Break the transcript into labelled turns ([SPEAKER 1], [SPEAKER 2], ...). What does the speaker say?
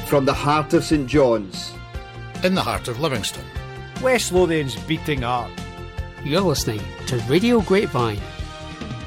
[SPEAKER 1] From the heart of St John's,
[SPEAKER 2] in the heart of Livingston,
[SPEAKER 3] West Lothian's beating heart.
[SPEAKER 4] You're listening to Radio Grapevine,